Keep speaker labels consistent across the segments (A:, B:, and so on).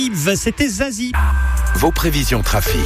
A: arrive, c'était Zazie.
B: Vos prévisions trafic.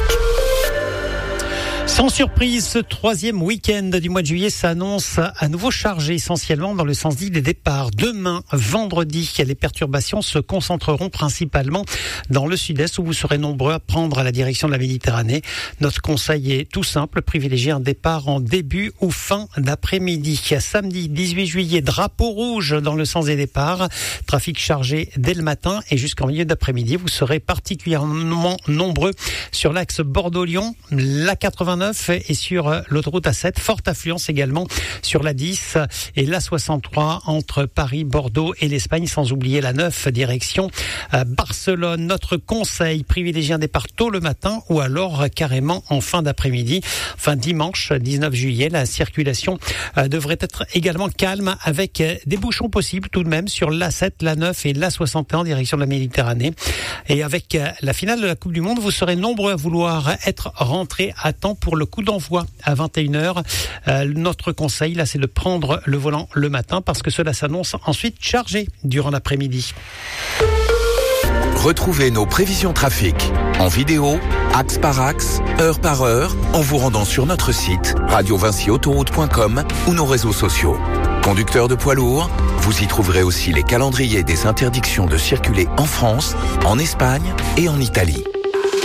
A: Sans surprise, ce troisième week-end du mois de juillet s'annonce à nouveau chargé, essentiellement dans le sens dit des départs. Demain, vendredi, les perturbations se concentreront principalement dans le sud-est où vous serez nombreux à prendre la direction de la Méditerranée. Notre conseil est tout simple, privilégier un départ en début ou fin d'après-midi. Samedi 18 juillet, drapeau rouge dans le sens des départs. Trafic chargé dès le matin et jusqu'en milieu d'après-midi. Vous serez particulièrement nombreux sur l'axe Bordeaux-Lyon, la 89 et sur l'autoroute A7. Forte affluence également sur la 10 et la 63 entre Paris, Bordeaux et l'Espagne, sans oublier la 9 direction Barcelone. Notre conseil, privilégier un départ tôt le matin ou alors carrément en fin d'après-midi. Enfin, dimanche 19 juillet, la circulation devrait être également calme avec des bouchons possibles tout de même sur l'A7, la 9 et la 61 en direction de la Méditerranée. Et avec la finale de la Coupe du Monde, vous serez nombreux à vouloir être rentrés à temps pour le coup d'envoi à 21h. Notre conseil, là, c'est de prendre le volant le matin parce que cela s'annonce ensuite chargé durant l'après-midi.
B: Retrouvez nos prévisions trafic en vidéo, axe par axe, heure par heure, en vous rendant sur notre site radiovincyautoroute.com ou nos réseaux sociaux. Conducteurs de poids lourds, vous y trouverez aussi les calendriers des interdictions de circuler en France, en Espagne et en Italie.